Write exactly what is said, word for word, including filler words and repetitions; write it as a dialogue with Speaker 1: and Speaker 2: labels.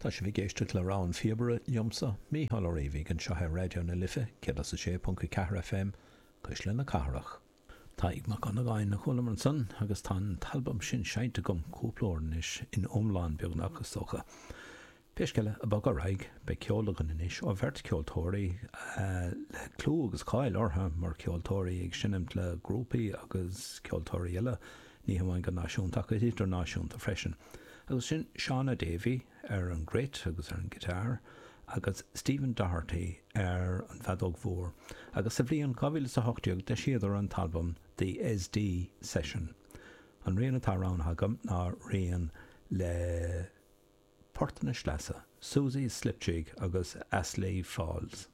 Speaker 1: Tá sé bhí géiste le rán fiebre liomsa mí hall réhí an sethe radio na lifa ce a sé punca ceathar F M chuis le na carach. Tá ag mac an gáin na cholam an san agus tá talbam sin seinte gom cúplórin is in omláin beag nachgus socha. Peisceile a bag a raig be ceolagan in is ó bheirt ceoltóirí le clú agus cáil ortha mar ceoltóirí ag sinnimt le grúpaí agus ceoltóirí eile ní hamáin go náisiúnta go idirnáisiúnta freisin. Agus sin Seánna Davey ar an grit agus ar an gitar agus Stephen Doherty ar an fadóg mhór agus sa bhríon cabhíle sa hochtiúg de siad ar an talbam The S D Session. An rion atá rán hagam ná rion le Portna Slasa, Susie Slipchig agus Ashley Falls.